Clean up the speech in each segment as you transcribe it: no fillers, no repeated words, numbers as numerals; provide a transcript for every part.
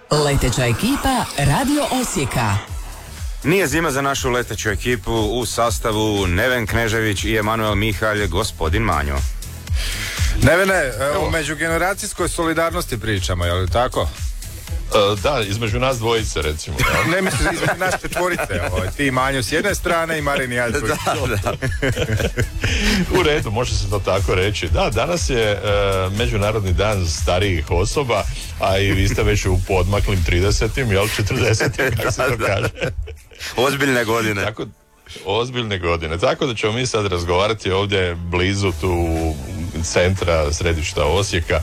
Leteća ekipa Radio Osijeka. Nije zima za našu leteću ekipu u sastavu Neven Knežević i Emanuel Mihalj, gospodin Manjo. Nevene, o međugeneracijskoj solidarnosti pričamo, je li tako? Da, između nas dvojice recimo. Da. Ne mislim, između nas četvorice. Ti i Manjo s jedne strane i Marin i Aljković. Da. U redu, može se to tako reći. Da, danas je Međunarodni dan starijih osoba, a i vi ste već u podmaklim 30-im, jel 40-im, kako se to kaže. Ozbiljne godine. Ozbiljne godine. Tako da ćemo mi sad razgovarati ovdje blizu tu centra, središta Osijeka.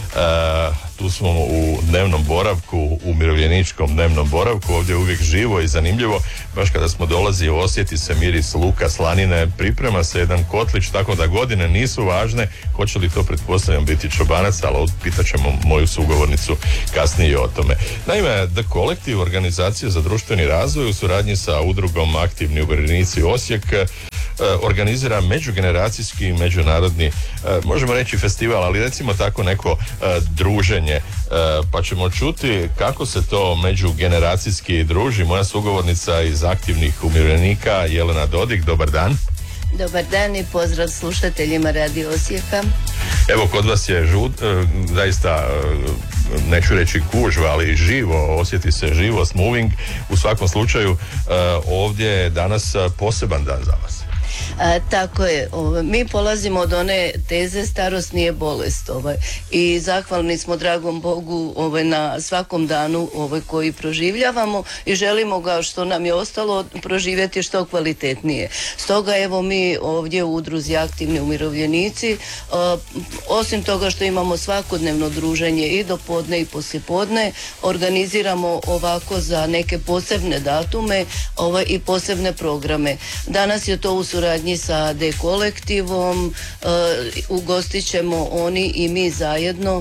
Tu smo u dnevnom boravku, umirovljeničkom dnevnom boravku, ovdje je uvijek živo i zanimljivo, baš kada smo dolazi osjeti se miris luka, slanine, priprema se jedan kotlić, tako da godine nisu važne, hoće li to pretpostavljam biti čobanac, ali pitat ćemo moju sugovornicu kasnije o tome. Naime, The Collective, organizacija za društveni razvoj, u suradnji sa udrugom Aktivni umirovljenici Osijek, organizira međugeneracijski, međunarodni, možemo reći festival, ali recimo tako neko druženje, pa ćemo čuti kako se to međugeneracijski druži. Moja sugovornica iz Aktivnih umirovljenika Jelena Dodik, dobar dan. Dobar dan i pozdrav slušateljima Radio Osijeka. Evo, kod vas je zaista, neću reći gužva, ali živo, osjeti se živost, moving. U svakom slučaju, ovdje je danas poseban dan za vas. Tako je, mi polazimo od one teze starost nije bolest i zahvalni smo dragom Bogu na svakom danu koji proživljavamo i želimo ga što nam je ostalo proživjeti što kvalitetnije. Stoga evo mi ovdje u udruzi Aktivni umirovljenici, osim toga što imamo svakodnevno druženje i do podne i poslijepodne, organiziramo ovako za neke posebne datume i posebne programe. Danas je to u suradnji sa The Colectivom, ugostit ćemo oni i mi zajedno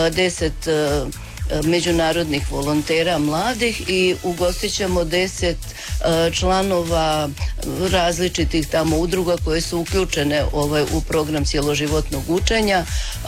10 međunarodnih volontera mladih i ugostit ćemo 10 članova različitih tamo udruga koje su uključene u program cjeloživotnog učenja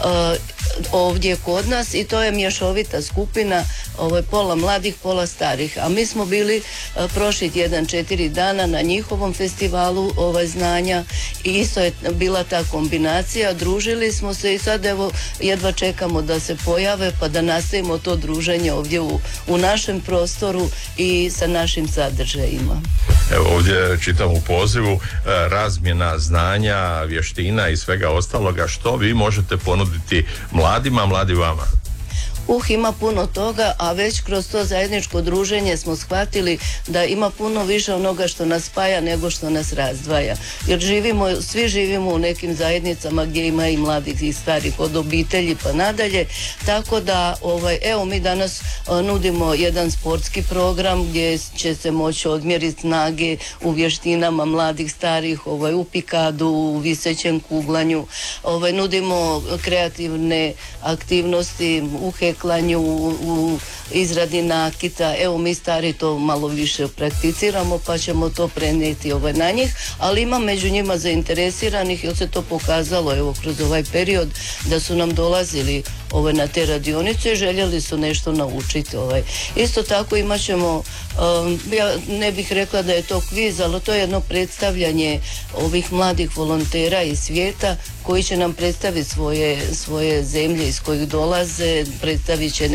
ovdje kod nas i to je mješovita skupina, pola mladih, pola starih, a mi smo bili prošli tjedan 4 dana na njihovom festivalu znanja i isto je bila ta kombinacija, družili smo se i sad evo jedva čekamo da se pojave pa da nastavimo to druženje ovdje u našem prostoru i sa našim sadržajima. Evo ovdje čitam u pozivu razmjena znanja, vještina i svega ostaloga. Što vi možete ponuditi mladima, mladi vama? Ima puno toga, a već kroz to zajedničko druženje smo shvatili da ima puno više onoga što nas spaja nego što nas razdvaja. Jer svi živimo u nekim zajednicama gdje ima i mladih i starih, od obitelji pa nadalje. Tako da, evo mi danas nudimo jedan sportski program gdje će se moći odmjeriti snage u vještinama mladih, starih, u pikadu, u visećem kuglanju. Nudimo kreativne aktivnosti u heklanju, u izradi nakita. Evo mi stari to malo više prakticiramo pa ćemo to prenijeti na njih, ali ima među njima zainteresiranih jer se to pokazalo evo kroz ovaj period da su nam dolazili na te radionice i željeli su nešto naučiti. Isto tako imat ćemo, ja ne bih rekla da je to kviz, ali to je jedno predstavljanje ovih mladih volontera iz svijeta koji će nam predstaviti svoje zemlje iz kojih dolaze, predstavit će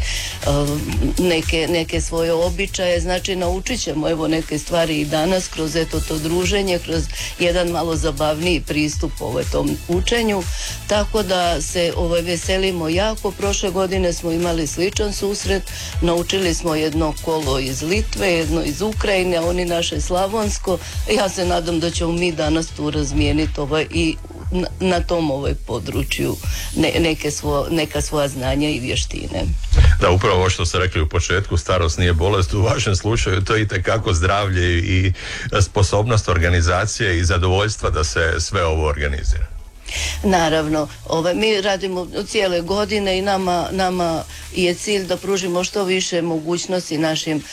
neke svoje običaje, znači naučit ćemo evo neke stvari i danas kroz to druženje, kroz jedan malo zabavniji pristup tom učenju, tako da se veselimo jako. Prošle godine smo imali sličan susret, naučili smo jedno kolo iz Litve, jedno iz Ukrajine, oni naše slavonsko. Ja se nadam da ćemo mi danas tu razmijeniti i na tom području neka svoja znanja i vještine. Da, upravo ovo što ste rekli u početku, starost nije bolest, u vašem slučaju to je itekako zdravlje i sposobnost organizacije i zadovoljstva da se sve ovo organizira. Naravno, mi radimo cijele godine i nama je cilj da pružimo što više mogućnosti našim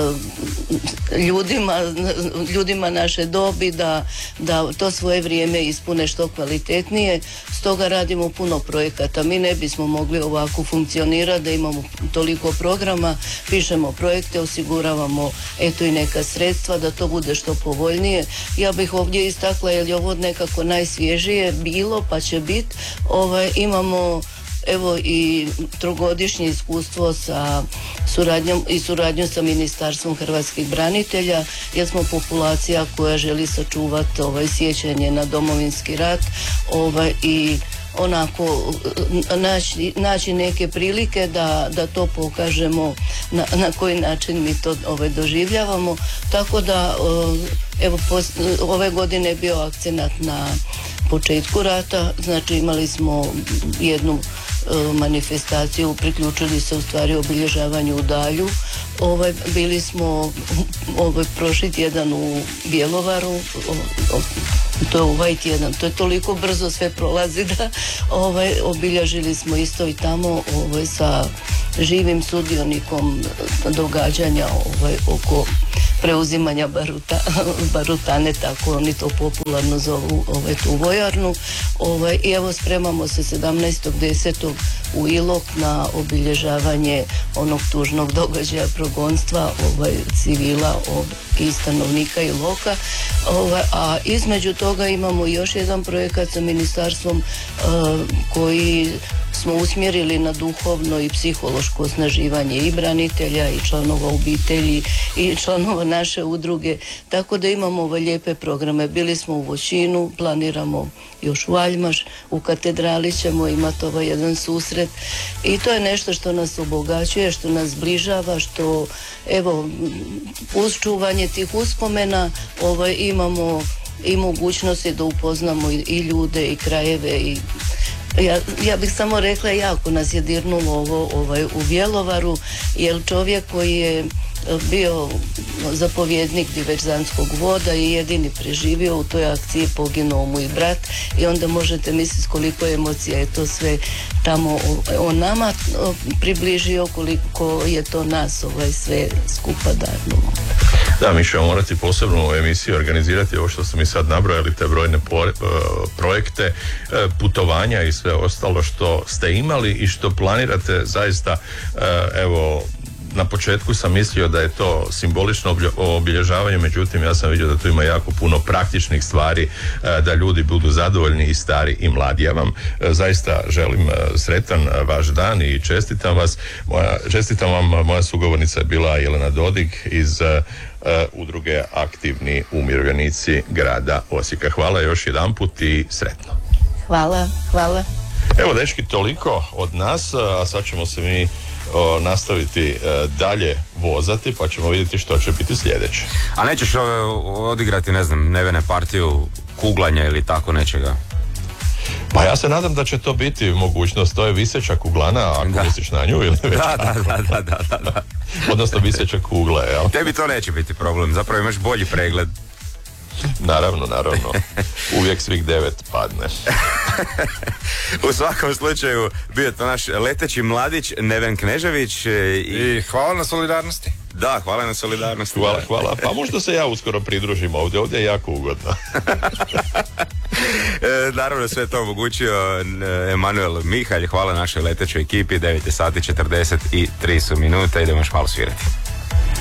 ljudima naše dobi, da to svoje vrijeme ispune što kvalitetnije. Stoga radimo puno projekata. Mi ne bismo mogli ovako funkcionirati da imamo toliko programa, pišemo projekte, osiguravamo eto i neka sredstva da to bude što povoljnije. Ja bih ovdje istakla, jer je ovo nekako najsvježije bilo, pa će biti. Imamo evo i trogodišnje iskustvo sa suradnjom sa Ministarstvom hrvatskih branitelja, jer smo populacija koja želi sačuvati sjećanje na Domovinski rat i onako naći neke prilike da to pokažemo na koji način mi to doživljavamo. Tako da evo ove godine je bio akcenat na početku rata, znači imali smo jednu manifestaciju, priključili se u stvari obilježavanju u Dalju. Bili smo prošli tjedan u Bjelovaru, to je ovaj tjedan, to je toliko brzo sve prolazi da obilježili smo isto i tamo sa živim sudionikom događanja oko preuzimanja barutane, tako oni to popularno zovu tu vojarnu. I evo spremamo se 17.10. u Ilok na obilježavanje onog tužnog događaja progonstva civila i stanovnika Iloka. A između toga imamo još jedan projekat sa ministarstvom koji smo usmjerili na duhovno i psihološko osnaživanje i branitelja i članova obitelji i članova naše udruge, tako da imamo lijepe programe. Bili smo u Voćinu, planiramo još u Aljmaš, u katedrali ćemo imati jedan susret i to je nešto što nas obogaćuje, što nas zbližava, što evo uz čuvanje tih uspomena imamo i mogućnosti da upoznamo i ljude i krajeve i ja bih samo rekla, jako nas je dirnulo ovo u Bjelovaru, jer čovjek koji je bio zapovjednik diverzantskog voda i jedini preživio u toj akciji, poginuo mu i brat i onda možete misliti koliko emocija je to sve tamo on nama približio, koliko je to nas sve skupa dano. Da, mi ćemo morati posebnu emisiju organizirati, ovo što ste mi sad nabrojali, te brojne projekte, putovanja i sve ostalo što ste imali i što planirate. Zaista, evo, na početku sam mislio da je to simbolično obilježavanje, međutim ja sam vidio da tu ima jako puno praktičnih stvari, da ljudi budu zadovoljni i stari i mladi. Ja vam zaista želim sretan vaš dan i čestitam vam. Moja sugovornica je bila Jelena Dodig iz udruge Aktivni umirovljenici grada Osijeka. Hvala još jedanput i sretno. Hvala. Evo dečki, toliko od nas, a sad ćemo se mi nastaviti dalje vozati, pa ćemo vidjeti što će biti sljedeće. A nećeš odigrati, ne znam, Nevene partiju kuglanja ili tako nečega? Pa ja se nadam da će to biti mogućnost. To je viseća kuglana, ako misliš na nju ili već. Da. Odnosno viseća kugla, jel? Tebi to neće biti problem, zapravo imaš bolji pregled. Naravno. Uvijek svih 9 padne. U svakom slučaju bio to naš leteći mladić Neven Knežević i hvala na solidarnosti. Da, hvala na solidarnosti. Hvala. Pa možda se ja uskoro pridružim ovdje je jako ugodno. Naravno sve to omogućio Emanuel Mihalj. Hvala našoj letećoj ekipi. 9 sati 43 su minuta, idemo još malo svirati.